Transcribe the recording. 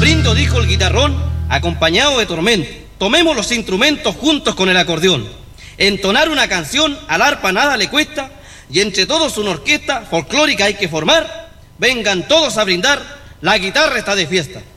Brindo, dijo el guitarrón, acompañado de tormento. Tomemos los instrumentos juntos con el acordeón. Entonar una canción al arpa nada le cuesta, y entre todos una orquesta folclórica hay que formar. Vengan todos a brindar, la guitarra está de fiesta.